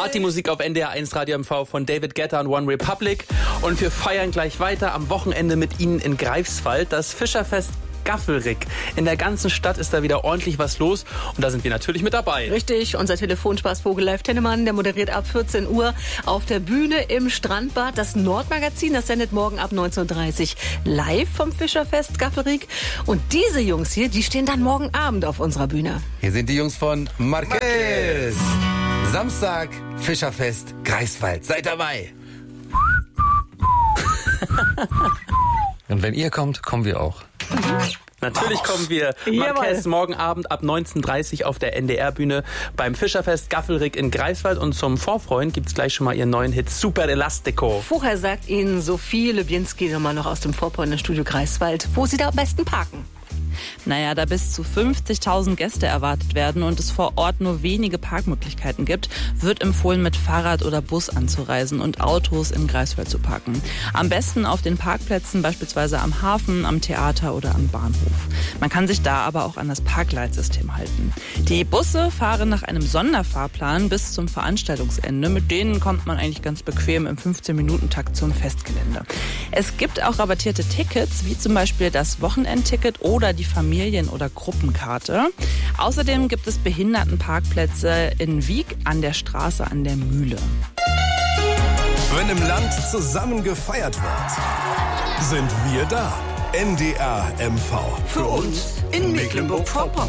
Partymusik auf NDR 1 Radio MV von David Guetta und One Republic. Und wir feiern gleich weiter am Wochenende mit Ihnen in Greifswald. Das Fischerfest Gaffelrig. In der ganzen Stadt ist da wieder ordentlich was los und da sind wir natürlich mit dabei. Richtig, unser Telefonspaßvogel Live Tennemann, der moderiert ab 14 Uhr auf der Bühne im Strandbad. Das Nordmagazin, das sendet morgen ab 19:30 live vom Fischerfest Gaffelrig. Und diese Jungs hier, die stehen dann morgen Abend auf unserer Bühne. Hier sind die Jungs von Marquez. Samstag, Fischerfest Greifswald. Seid dabei. Und wenn ihr kommt, kommen wir auch. Natürlich kommen wir. Marquez morgen Abend ab 19:30 auf der NDR-Bühne beim Fischerfest Gaffelrig in Greifswald. Und zum Vorfreuen gibt's gleich schon mal ihren neuen Hit Super Elastico. Vorher sagt Ihnen Sophie Lübjenski nochmal noch aus dem Vorpointner-Studio Greifswald, wo Sie da am besten parken. Naja, da bis zu 50.000 Gäste erwartet werden und es vor Ort nur wenige Parkmöglichkeiten gibt, wird empfohlen, mit Fahrrad oder Bus anzureisen und Autos in Greifswald zu parken. Am besten auf den Parkplätzen, beispielsweise am Hafen, am Theater oder am Bahnhof. Man kann sich da aber auch an das Parkleitsystem halten. Die Busse fahren nach einem Sonderfahrplan bis zum Veranstaltungsende. Mit denen kommt man eigentlich ganz bequem im 15-Minuten-Takt zum Festgelände. Es gibt auch rabattierte Tickets, wie zum Beispiel das Wochenendticket oder die Familien- oder Gruppenkarte. Außerdem gibt es Behindertenparkplätze in Wiek an der Straße an der Mühle. Wenn im Land zusammen gefeiert wird, sind wir da. NDR MV. Für uns in Mecklenburg-Vorpommern.